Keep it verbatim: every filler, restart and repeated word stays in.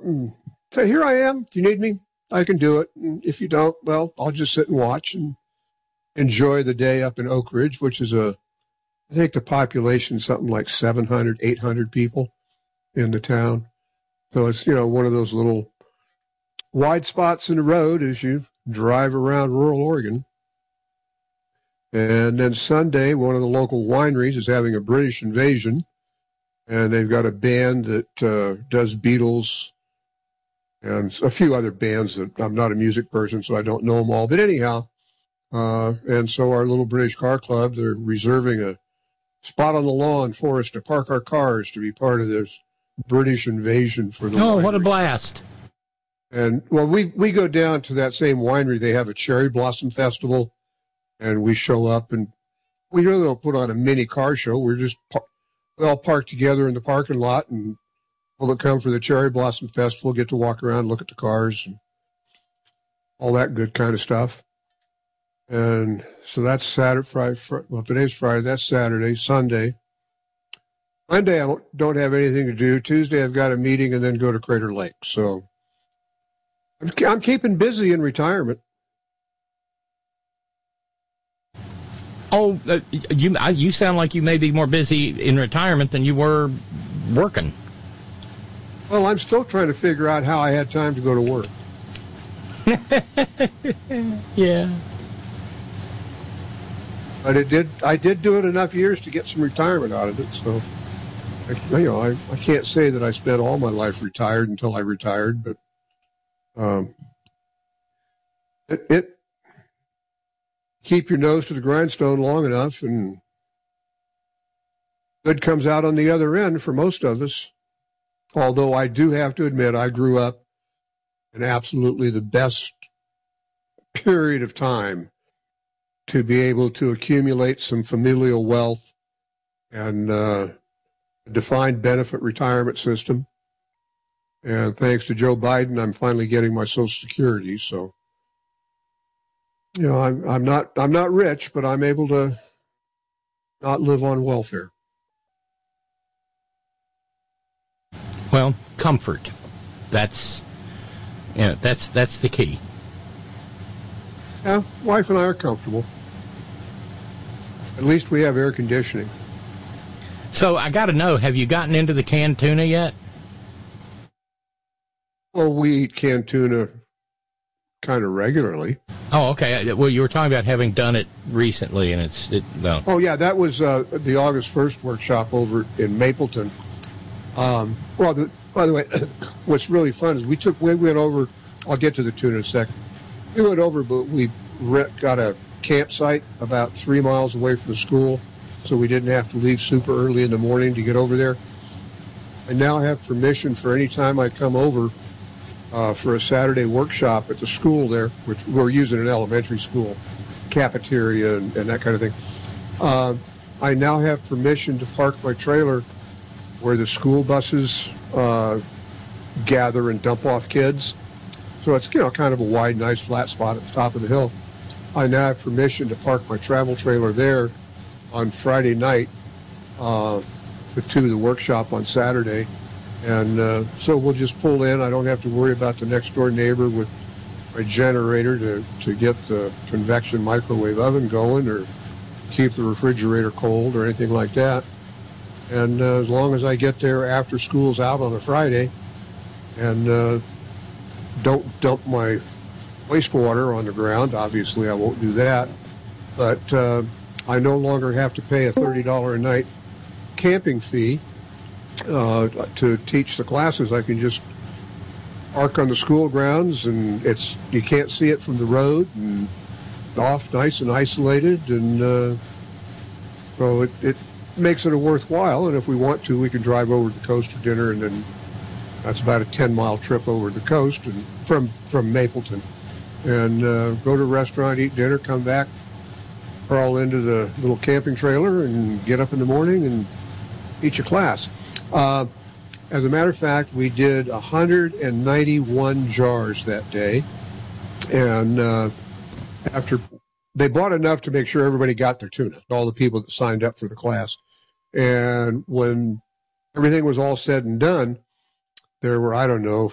and say, here I am. If you need me, I can do it. And if you don't, well, I'll just sit and watch and enjoy the day up in Oak Ridge, which is a, I think the population is something like seven hundred, eight hundred people in the town. So it's, you know, one of those little wide spots in the road as you drive around rural Oregon. And then Sunday, one of the local wineries is having a British invasion, and they've got a band that uh, does Beatles and a few other bands that I'm not a music person, so I don't know them all. But anyhow, uh, and so our little British Car Club, they're reserving a spot on the lawn for us to park our cars to be part of this British invasion for the Oh, winery. what a blast. And, well, we, we go down to that same winery. They have a cherry blossom festival, and we show up, and we really don't put on a mini car show. We're just we all park together in the parking lot, and people that come for the cherry blossom festival get to walk around, look at the cars, and all that good kind of stuff. And so that's Saturday, Friday, Friday well, today's Friday, that's Saturday, Sunday. Monday, I don't, don't have anything to do. Tuesday, I've got a meeting and then go to Crater Lake. So I'm, I'm keeping busy in retirement. Oh, uh, you I, you sound like you may be more busy in retirement than you were working. Well, I'm still trying to figure out how I had time to go to work. Yeah. But it did. I did do it enough years to get some retirement out of it. So, I, you know, I, I can't say that I spent all my life retired until I retired, but um, it, it keep your nose to the grindstone long enough, and good comes out on the other end for most of us. Although I do have to admit, I grew up in absolutely the best period of time to be able to accumulate some familial wealth and uh, a defined benefit retirement system. And thanks to Joe Biden, I'm finally getting my Social Security. So, you know, I'm, I'm not I'm not rich, but I'm able to not live on welfare. Well, comfort. That's you know, that's that's the key. Yeah, wife and I are comfortable. At least we have air conditioning. So I got to know, have you gotten into the canned tuna yet? Well, we eat canned tuna kind of regularly. Oh, okay. Well, you were talking about having done it recently, and it's it, well. Oh, yeah, that was uh, the August first workshop over in Mapleton. Um, well, the, by the way, what's really fun is we took we went over. I'll get to the tuna in a second. We went over, but we got a campsite about three miles away from the school, so we didn't have to leave super early in the morning to get over there. I now have permission for any time I come over uh, for a Saturday workshop at the school there, which we're using an elementary school cafeteria and, and that kind of thing. Uh, I now have permission to park my trailer where the school buses uh, gather and dump off kids. So it's, you know, kind of a wide, nice, flat spot at the top of the hill. I now have permission to park my travel trailer there on Friday night uh, to the workshop on Saturday. And uh, so we'll just pull in. I don't have to worry about the next-door neighbor with my generator to, to get the convection microwave oven going or keep the refrigerator cold or anything like that. And uh, as long as I get there after school's out on a Friday and uh, don't dump my wastewater on the ground. Obviously, I won't do that. But uh, I no longer have to pay a thirty dollars a night camping fee uh, to teach the classes. I can just park on the school grounds, and it's you can't see it from the road, and off nice and isolated. And uh, so it, it makes it a worthwhile. And if we want to, we can drive over to the coast for dinner, and then that's about a ten-mile trip over the coast and from, from Mapleton. And uh, go to a restaurant, eat dinner, come back, crawl into the little camping trailer and get up in the morning and teach a class. Uh, as a matter of fact, we did one hundred ninety-one jars that day. And uh, after they bought enough to make sure everybody got their tuna, all the people that signed up for the class. And when everything was all said and done, there were, I don't know,